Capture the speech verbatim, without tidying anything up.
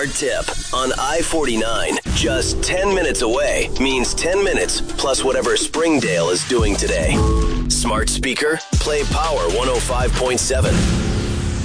Smart tip on I forty-nine. Just ten minutes away means ten minutes plus whatever Springdale is doing today. Smart speaker, play Power one oh five point seven.